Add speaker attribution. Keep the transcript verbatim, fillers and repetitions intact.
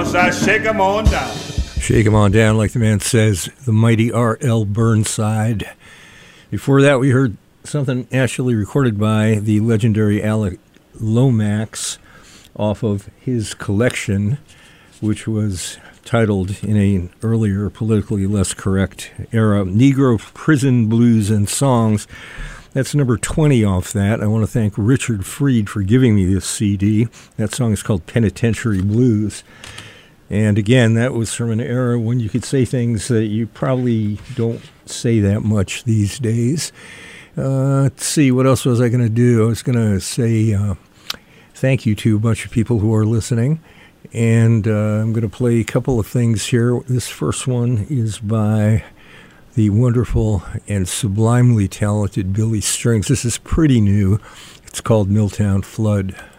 Speaker 1: I shake 'em on down.
Speaker 2: Shake 'em on down, like the man says, the mighty R L Burnside. Before that, we heard something actually recorded by the legendary Alec Lomax off of his collection, which was titled in an earlier, politically less correct era, Negro Prison Blues and Songs. That's number twenty off that. I want to thank Richard Freed for giving me this C D. That song is called Penitentiary Blues. And again, that was from an era when you could say things that you probably don't say that much these days. Uh, let's see, what else was I going to do? I was going to say uh, thank you to a bunch of people who are listening. And uh, I'm going to play a couple of things here. This first one is by the wonderful and sublimely talented Billy Strings. This is pretty new. It's called Milltown Flood.